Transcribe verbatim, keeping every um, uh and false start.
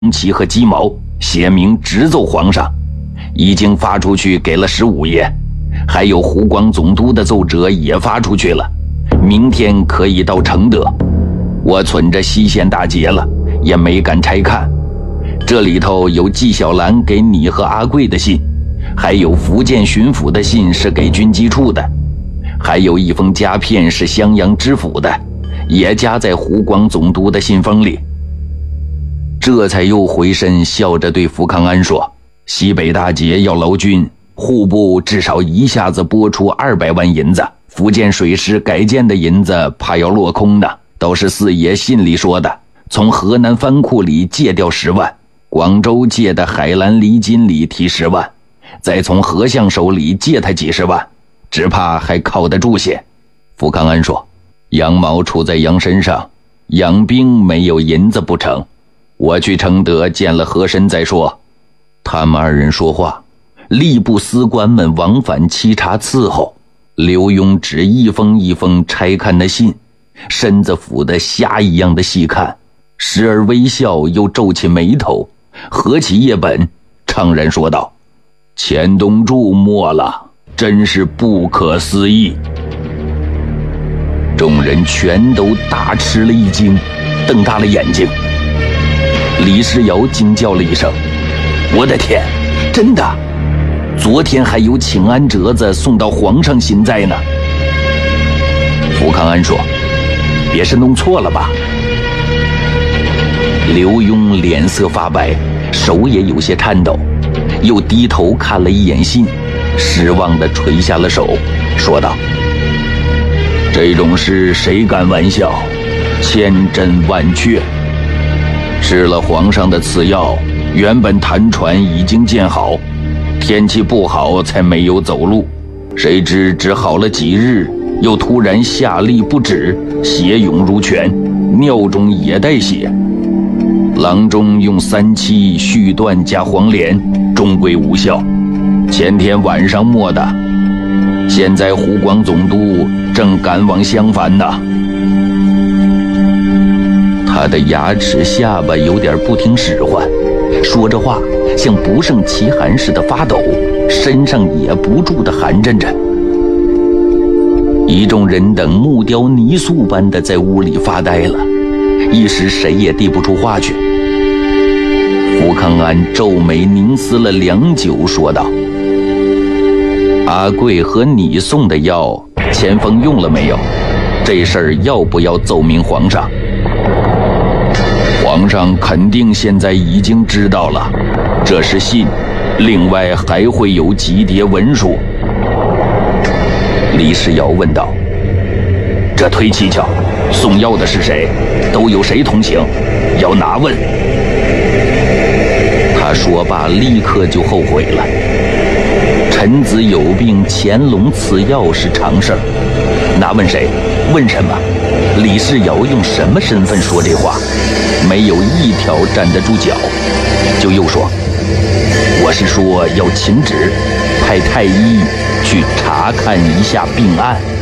旗和鸡毛，写明直奏皇上，已经发出去给了十五爷，还有湖广总督的奏折也发出去了，明天可以到承德。我存着西县大捷了，也没敢拆看。这里头有纪晓岚给你和阿贵的信，还有福建巡抚的信是给军机处的，还有一封夹片是襄阳知府的，也夹在湖广总督的信封里。这才又回身笑着对福康安说，西北大捷要劳军，户部至少一下子拨出二百万银子，福建水师改建的银子怕要落空呢，都是四爷信里说的，从河南藩库里借掉十万，广州借的海蓝离金里提十万，再从和相手里借他几十万，只怕还靠得住些。福康安说，羊毛出在羊身上，养兵没有银子不成，我去承德见了和珅再说。他们二人说话，吏部司官们往返沏茶伺候，刘墉只一封一封拆看那信，身子俯得虾一样的细看，时而微笑，又皱起眉头，合起页本，怅然说道，钱东柱没了，真是不可思议。众人全都大吃了一惊，瞪大了眼睛。李世尧惊叫了一声，我的天，真的，昨天还有请安折子送到皇上信在呢。福康安说，别是弄错了吧。刘墉脸色发白，手也有些颤抖，又低头看了一眼信，失望地垂下了手，说道，这种事谁敢玩笑，千真万确。吃了皇上的此药，原本弹船已经建好，天气不好才没有走路，谁知只好了几日，又突然下痢不止，血涌如泉，尿中也带血。郎中用三七续断加黄连，终归无效，前天晚上没的，现在湖广总督正赶往襄樊呢。他的牙齿下巴有点不听使唤，说着话像不胜其寒似的发抖，身上也不住地寒震着。一众人等木雕泥塑般的在屋里发呆了，一时谁也递不出话去。福康安皱眉凝思了良久，说道，阿贵和你送的药，前锋用了没有？这事儿要不要奏明皇上？皇上肯定现在已经知道了，这是信，另外还会有几叠文书。李世尧问道，这忒蹊跷，送药的是谁？都有谁同行？要拿问。他说罢立刻就后悔了，臣子有病，乾隆赐药是常事儿，拿问谁？问什么？李世尧用什么身份说这话？没有一条站得住脚。就又说，我是说要请旨，派太医去查看一下病案。